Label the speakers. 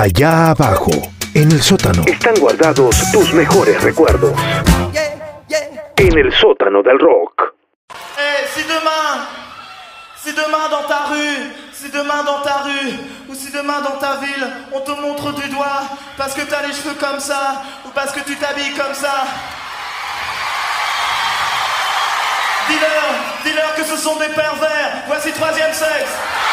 Speaker 1: Allá abajo, en el sótano, están guardados tus mejores recuerdos. En el sótano del rock.
Speaker 2: Si demain dans ta rue, ou si demain dans ta ville, on te montre du doigt parce que t'as les cheveux comme ça, ou parce que tu t'habilles comme ça, dis-leur que ce sont des pervers, voici Troisième Sexe.